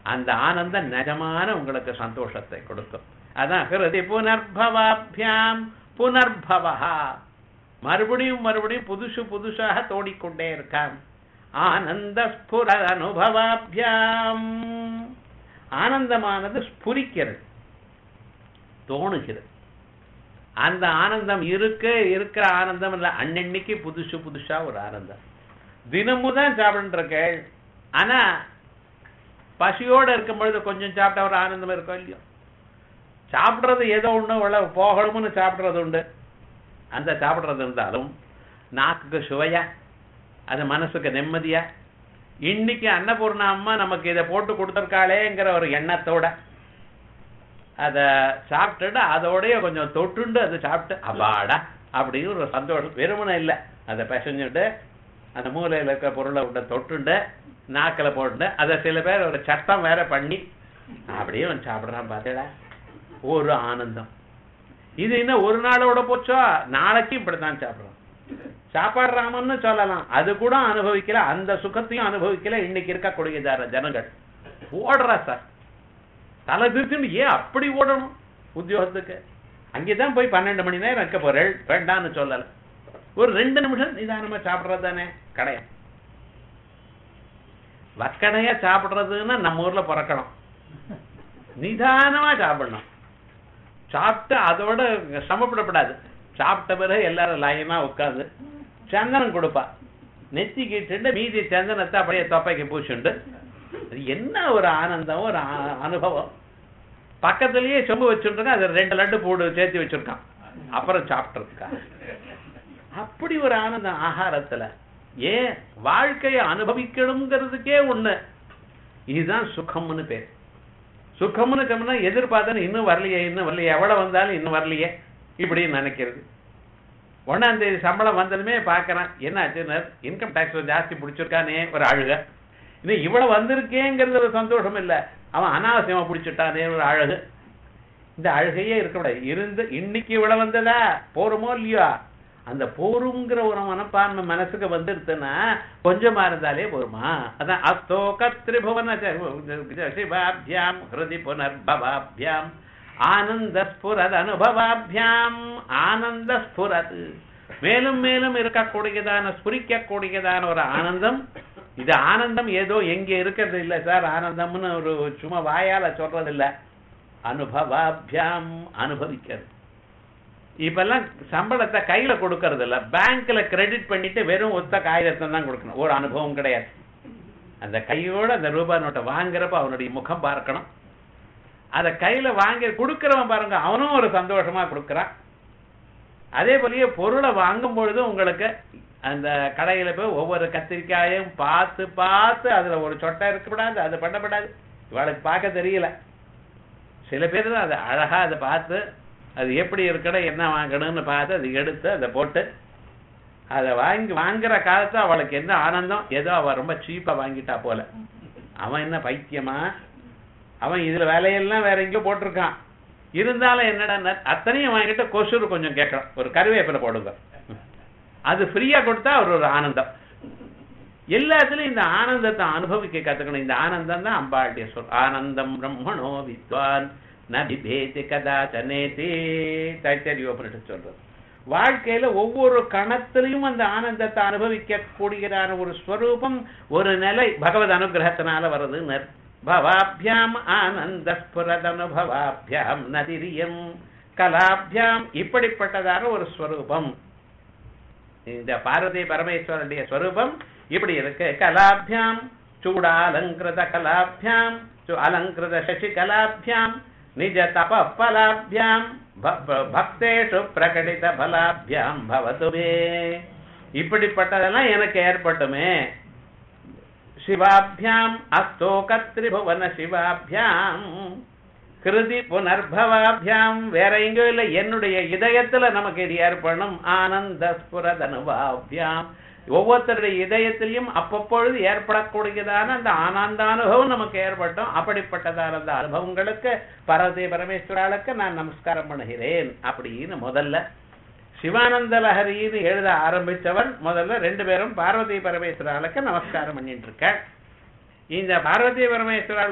அந்த ஆனந்தம் நிஜமான உங்களுக்கு சந்தோஷத்தை கொடுக்கும். அதான் ஹிருதி புனர்பவாபியாம் புனர்பவா, மறுபடியும் மறுபடியும் புதுசாக தோடிக்கொண்டே இருக்கான். ஆனந்த ஸ்புர அனுபவாபியாம், ஆனந்தமானது ஸ்புரிக்கிறது, தோணுகிறது. அந்த ஆனந்தம் இருக்கிற ஆனந்தம் இல்ல, அன்னன்னைக்கு புதுசா ஒரு ஆனந்தம். தினமும் தான் சாப்பிட்டுருக்கேள், ஆனா பசியோட இருக்கும் பொழுது கொஞ்சம் சாப்பிட்டா ஒரு ஆனந்தம் இருக்கும் இல்லையோ. சாப்பிட்றது ஏதோ ஒண்ணு போகணும்னு சாப்பிட்றது உண்டு. அந்த சாப்பிட்றது இருந்தாலும் நாக்குக்கு சுவையா, அது மனசுக்கு நிம்மதியா, இன்னைக்கு அன்னபூர்ணா அம்மா நமக்கு இதை போட்டு கொடுத்துருக்காளேங்கிற ஒரு எண்ணத்தோட அதை சாப்பிட்டுட்டு அதோடய கொஞ்சம் தொட்டுண்டு அதை சாப்பிட்டு அபாடா அப்படின்னு ஒரு சந்தோஷம். வெறுமனை இல்லை, அதை பிசைஞ்சுட்டு அந்த மூலையில் இருக்கிற பொருளை விட்ட தொட்டுண்டு நாக்கில் போட்டு அதை சில பேர் ஒரு சட்டம் வேற பண்ணி அப்படியே வந்து சாப்பிட்றான். பார்த்தேடா ஒரு ஆனந்தம். இது இன்னும் ஒரு நாளோட போச்சோ, நாளைக்கு இப்படித்தான் சாப்பிட்றோம். சாப்பாடுறாமன்னு சொல்லலாம், அது கூட அனுபவிக்கல, அந்த சுகத்தையும் அனுபவிக்கல இன்னைக்கு இருக்கக்கூடிய ஜனங்கள். ஓடுறா சார், தலை திருச்சுன்னு ஏன் அப்படி ஓடணும் உத்தியோகத்துக்கு? அங்கேதான் போய் 12 மணி நேரம் இருக்க போறேன், வேண்டான்னு சொல்லல. ஒரு 2 நிமிஷம் நிதானமா சாப்பிட்றது தானே கடையா. வக்கடையா சாப்பிட்றதுன்னா நம்ம ஊர்ல பிறக்கணும், நிதானமா சாப்பிடணும். சாப்பிட்டு அதோட சமப்படப்படாது. சாப்பிட்ட பிறகு எல்லாரும் லைனா உட்காந்து சந்தனம் கொடுப்பா, நெத்தி கிட்டு மீதி சந்தனத்தை அப்படியே தொப்பைக்கு பூச்சுண்டு. என்ன ஒரு ஆனந்தம், ஒரு அனுபவம். பக்கத்திலேயே சொம்பு வச்சுருக்கான், அது 2 லட்டு போடு சேர்த்து வச்சிருக்கான், அப்புறம் சாப்பிட்றதுக்கா. அப்படி ஒரு ஆனந்தம் ஆகாரத்துல. ஏன் வாழ்க்கையை அனுபவிக்கணுங்கிறதுக்கே ஒண்ணு. இதுதான் சுகம்னு பேர். சுகம்னு கம்னா எதிர்பார்த்தா இன்னும் வரலையே, எவ்வளவு வந்தாலும் இன்னும் வரலையே இப்படின்னு நினைக்கிறது. 1ஆம் தேதி சம்பளம் வந்ததுமே பாக்குறான், என்ன ஆச்சுன்னு இன்கம் டாக்ஸ் ஜாஸ்தி பிடிச்சிருக்கானே ஒரு அழுக. இன்னும் இவ்வளவு வந்திருக்கேங்கிறது ஒரு சந்தோஷம் இல்லை, அவன் அனாவசியமா பிடிச்சிட்டானே ஒரு அழகு. இந்த அழுகையே இருக்கக்கூடாது. இருந்து இன்னைக்கு இவ்வளவு வந்ததா போருமோ இல்லையோ, அந்த போருங்கிற ஒரு மனப்பான்மை மனசுக்கு வந்துருச்சுன்னா கொஞ்சமா இருந்தாலே போருமா. அதான் அஸ்தோ கத்ரிபுவன சிவாபியாம் ஹிருதி புனர்பவாபியாம் ஆனந்த ஸ்புரத் அனுபவாபியாம். ஆனந்த ஸ்புரத், மேலும் மேலும் இருக்கக்கூடியதான ஸ்புரிக்கக்கூடியதான ஒரு ஆனந்தம். இது ஆனந்தம் ஏதோ எங்க இருக்கிறது இல்ல சார், ஆனந்தம்னு ஒரு சும்மா வாயால சொல்றது இல்ல, அனுபவாபியாம் அனுபவிக்கிறது. இப்பெல்லாம் சம்பளத்தை கையில கொடுக்கறது இல்ல, பேங்க்ல கிரெடிட் பண்ணிட்டு வெறும் ஒத்த காகிதத்தை தான் கொடுக்கணும், ஒரு அனுபவம் கிடையாது. அந்த கையோட அந்த ரூபாய் நோட்டை வாங்குறப்ப அவனுடைய முகம் பார்க்கணும். அதை கையில வாங்கி கொடுக்கிறவன் பாருங்க, அவனும் ஒரு சந்தோஷமா கொடுக்கறான். அதே போலயே பொருளை வாங்கும் பொழுது உங்களுக்கு அந்த கடையில போய் ஒவ்வொரு கத்திரிக்காயும் பார்த்து பார்த்து அதுல ஒரு சொட்டை இருக்கக்கூடாது, அது பண்ணப்படாது, இவளுக்கு பார்க்க தெரியல. சில பேர் தான் அதை அழகா அதை பார்த்து அது எப்படி இருக்கணும் என்ன வாங்கணும்னு பார்த்து அதை எடுத்து அதை போட்டு அதை வாங்குற காலத்து அவளுக்கு என்ன ஆனந்தம், ஏதோ அவ ரொம்ப சீப்பா வாங்கிட்டா போல. அவன் என்ன பைத்தியமா, அவன் இதுல வேலையெல்லாம் வேற எங்கேயோ போட்டிருக்கான். இருந்தாலும் என்னடா அத்தனையும் வாங்கிட்டு கொசுறு கொஞ்சம் கேட்கலாம், ஒரு கருவேப்பிலை போடுங்க, அது ஃப்ரீயா கொடுத்தா ஒரு ஆனந்தம். எல்லாத்துலயும் இந்த ஆனந்தத்தை அனுபவிக்க கத்துக்கணும். இந்த ஆனந்தம் தான் அம்பாளுடைய சொல். ஆனந்தம் பிரம்மணோ வித்வான் நபிபேதி கதாச்சனேதி தைத்தரியோபனிஷத் சொல்றது. வாழ்க்கையில ஒவ்வொரு கணத்திலையும் அந்த ஆனந்தத்தை அனுபவிக்க கூடியதான ஒரு ஸ்வரூபம், ஒரு நிலை பகவத் அனுகிரகத்தினால வருது. பவாபியாம் ஆனந்த ஸ்புரத் அனுபவாபியாம் நதிரியம் கலாபியாம், இப்படிப்பட்டதான ஒரு ஸ்வரூபம் இந்த பார்வதி பரமேஸ்வரனுடைய ஸ்வரூபம் இப்படி இருக்கு. கலாபியாம் சூடாலங்கிருத கலாபியாம் அலங்கிருத சசி கலாபியாம் நிஜ தப பலாபியாம் பக்தேஷு பிரகடித பலாபியாம் பவதுமே, இப்படிப்பட்டதெல்லாம் எனக்கு ஏற்பட்டுமே. சிவாபியாம் அஸ்தோ கத்ரிபுவன சிவாபியாம் கிருதி புனர்பவாபியாம், வேற எங்கோ இல்லை, என்னுடைய இதயத்துல நமக்கு இது ஏற்படும். ஆனந்த ஸ்புரத் அனுபவாபியாம், ஒவ்வொருத்தருடைய இதயத்திலையும் அப்பப்பொழுது ஏற்படக்கூடியதான அந்த ஆனந்த அனுபவம் நமக்கு ஏற்பட்டோம். அப்படிப்பட்டதான அந்த அனுபவங்களுக்கு பார்வதி பரமேஸ்வராளுக்கு நான் நமஸ்காரம் பண்ணுகிறேன் அப்படின்னு முதல்ல சிவானந்த லஹரின்னு எழுத ஆரம்பித்தவன் முதல்ல 2 பேரும் பார்வதி பரமேஸ்வராளுக்கு நமஸ்காரம் பண்ணிட்டு இருக்க. இந்த பார்வதி பரமேஸ்வரால்